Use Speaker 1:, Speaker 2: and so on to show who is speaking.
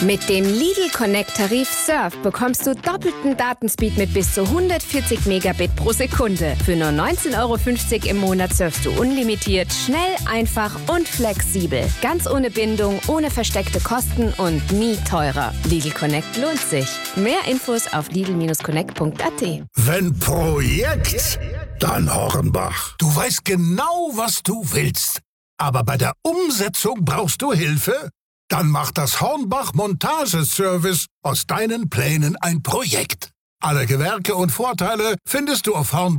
Speaker 1: Mit dem Lidl Connect Tarif Surf bekommst du doppelten Datenspeed mit bis zu 140 Megabit pro Sekunde. Für nur 19,50 € im Monat surfst du unlimitiert, schnell, einfach und flexibel. Ganz ohne Bindung, ohne versteckte Kosten und nie teurer. Lidl Connect lohnt sich. Mehr Infos auf lidl-connect.at.
Speaker 2: Wenn Projekt, dann Hornbach. Du weißt genau, was du willst. Aber bei der Umsetzung brauchst du Hilfe? Dann macht das Hornbach Montageservice aus deinen Plänen ein Projekt. Alle Gewerke und Vorteile findest du auf Hornbach.